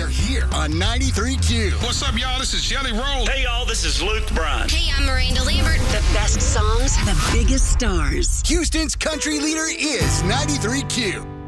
They're here on 93Q. What's up, y'all? This is Jelly Roll. Hey, y'all, this is Luke Bryan. Hey, I'm Miranda Lambert. The best songs, the biggest stars. Houston's country leader is 93Q.